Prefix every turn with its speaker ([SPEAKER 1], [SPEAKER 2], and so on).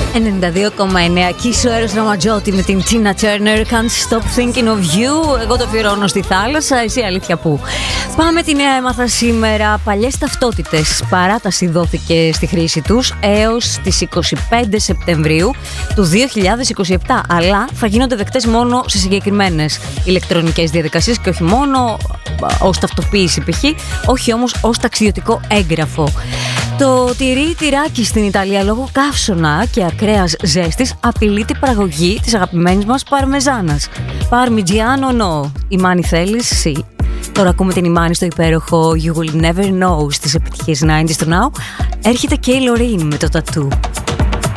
[SPEAKER 1] 92,9 Kiss ο Eros Ramazzotti με την Tina Turner. Can't stop thinking of you. Εγώ το αφιερώνω στη θάλασσα, εσύ αλήθεια που. Πάμε τη νέα έμαθα σήμερα. Παλιές ταυτότητες. Παράταση δόθηκε στη χρήση τους έως τις 25 Σεπτεμβρίου του 2027. Αλλά θα γίνονται δεκτές μόνο σε συγκεκριμένες ηλεκτρονικές διαδικασίες και όχι μόνο ως ταυτοποίηση π.χ. όχι όμως ως ταξιδιωτικό έγγραφο. Το τυράκι στην Ιταλία λόγω καύσωνα και ακραίας ζέστης απειλεί την παραγωγή της αγαπημένης μας παρμεζάνας. Parmigiano no. Ημάνη θέλεις, sí. Τώρα ακούμε την Ημάνη στο υπέροχο You Will Never Know στις επιτυχίες 90's του Now. Έρχεται και η Λωρίν με το τατού.